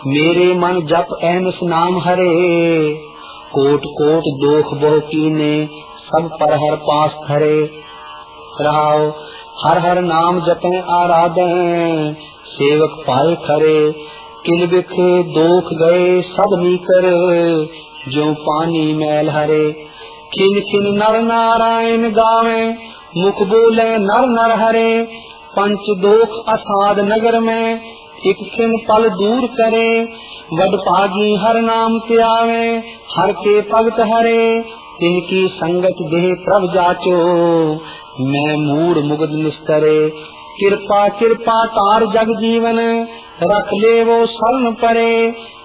मेरे मन जप अहमस नाम हरे, कोट कोट दोख बहु कीने, सब पर हर पास धरे। रहाओ हर हर नाम जपे आराधे, सेवक पाए खरे। किल बिख दोख गए सब नीकर, जो पानी मैल हरे। खिन खिन नर नारायण गावे, मुख बोले नर नर हरे। पंच दोख असाध नगर में, एक खिन पल दूर करे। वड पागी हर नाम त्यावे, हर के भगत हरे। तिनकी संगत देह प्रभ जाचो, मैं मूड मुग्ध निस्तरे। कृपा कृपा तार जग जीवन, रख ले वो शरण परे।